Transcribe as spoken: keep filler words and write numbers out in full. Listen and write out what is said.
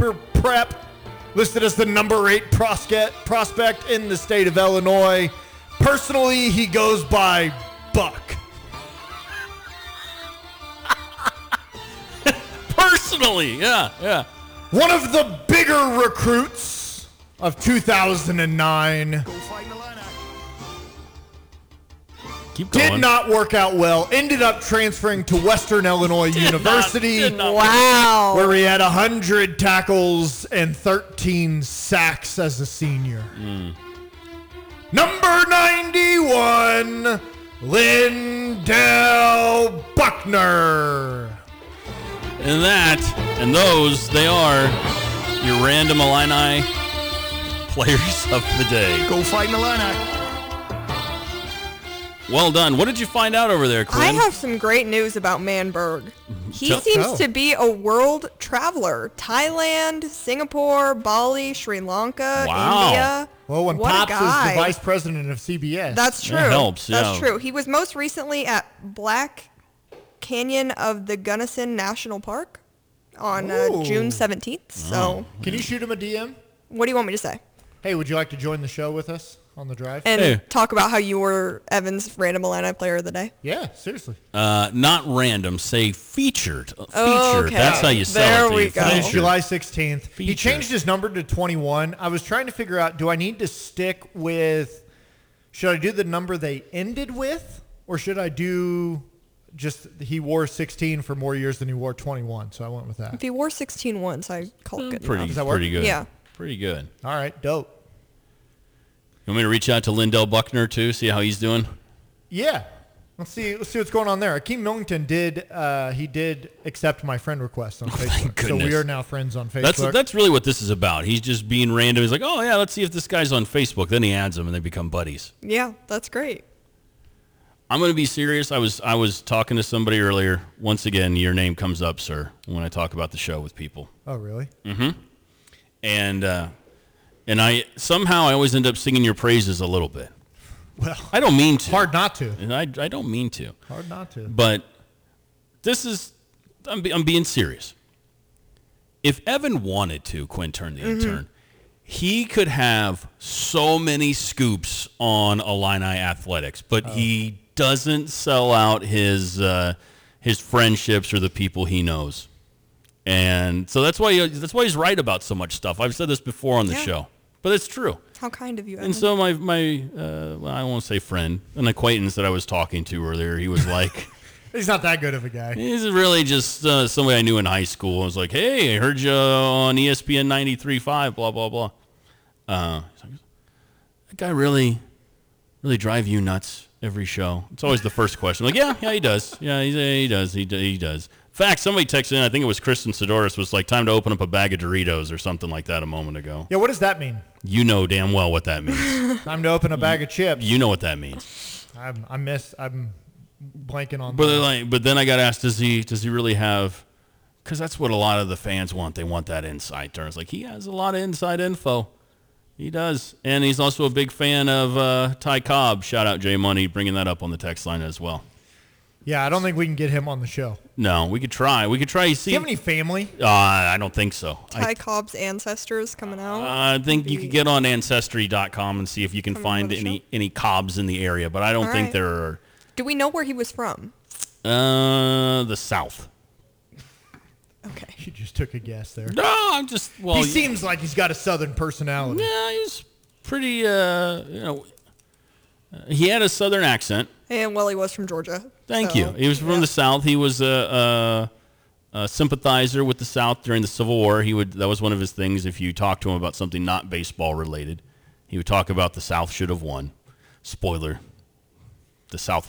super prep, listed as the number eight prospect prospect in the state of Illinois. Personally, he goes by Buck. Personally, yeah, yeah. One of the bigger recruits of two thousand nine. Keep going. Did not work out well. Ended up transferring to Western Illinois Did University. Not, did not Wow. Where he had one hundred tackles and thirteen sacks as a senior. Mm. Number ninety-one, Lindell Buckner. And that, and those, they are your random Illini players of the day. Go Fighting Illini. Well done. What did you find out over there, Quinn? I have some great news about Manberg. He Tell- seems Oh. to be a world traveler. Thailand, Singapore, Bali, Sri Lanka, Wow. India. Well, when What a Pops was guy. the vice president of C B S. That's true. That helps, That's yeah. true. He was most recently at Black Canyon of the Gunnison National Park on uh, Ooh. June seventeenth. So, Can you shoot him a D M? what do you want me to say? Hey, would you like to join the show with us on the drive? And Hey. talk about how you were Evan's random Illini player of the day. Yeah, seriously. Uh, not random, say featured. Uh, Oh, featured. okay. That's how you sell There it. to we you. go. It's Featured. July sixteenth. He Featured. changed his number to twenty-one. I was trying to figure out, do I need to stick with, should I do the number they ended with, or should I do just he wore sixteen for more years than he wore twenty-one? So I went with that. If he wore sixteen once, I call it good Pretty, enough. Does that work? pretty good. Yeah. Pretty good. All right, dope. You want me to reach out to Lindell Buckner, too, see how he's doing? Yeah. Let's see. Let's see what's going on there. Akeem Millington did. Uh, he did accept my friend request on Facebook, so goodness. we are now friends on Facebook. That's that's really what this is about. He's just being random. He's like, oh, yeah, let's see if this guy's on Facebook. Then he adds him, and they become buddies. Yeah, that's great. I'm going to be serious. I was I was talking to somebody earlier. Once again, your name comes up, sir, when I talk about the show with people. Oh, really? And uh, and I somehow I always end up singing your praises a little bit. Well, I don't mean to. hard not to. And I, I don't mean to. Hard not to. But this is, I'm, be, I'm being serious. If Evan wanted to, Quintern the intern, he could have so many scoops on Illini athletics, but he doesn't sell out his uh, his friendships or the people he knows. And so that's why he, that's why he's right about so much stuff. I've said this before on the Yeah. show, but it's true. How kind of you, Evan. And so my my uh, well, I won't say friend, an acquaintance that I was talking to earlier, he was like, He's not that good of a guy. he's really just uh, somebody I knew in high school. I was like, hey, I heard you on E S P N ninety-three point five, blah blah blah. Uh, he's like, that guy really, really drive you nuts every show. It's always the first question. I'm like, yeah, yeah, he does. Yeah, he, he does. He he does. In fact, somebody texted in, I think it was Kristen Sidoris, was like, time to open up a bag of Doritos or something like that a moment ago. Yeah, what does that mean? You know damn well what that means. Time to open a bag of chips. You know what that means. I'm, I miss. I'm blanking on. But that. they're like, but then I got asked, does he does he really have? Because that's what a lot of the fans want. They want that inside turn. It's like he has a lot of inside info. He does, and he's also a big fan of uh, Ty Cobb. Shout out Jay Money, bringing that up on the text line as well. Yeah, I don't think we can get him on the show. No, we could try. We could try. Do See, you have any family? uh, I don't think so. Ty I, Cobb's ancestors coming out. I think you could get on ancestry dot com and see if you can Coming find on the any show? any Cobbs in the area. But I don't All think right. there are. Do we know where he was from? Uh, the South. Okay. You just took a guess there. No, I'm just well. he y- seems like he's got a southern personality. Yeah, he's pretty, uh, you know, uh, he had a southern accent. And well, he was from Georgia. Thank so, you. He was from yeah. the South. He was a, a, a sympathizer with the South during the Civil War. He would, that was one of his things. If you talk to him about something not baseball related, he would talk about the South should have won. Spoiler, the South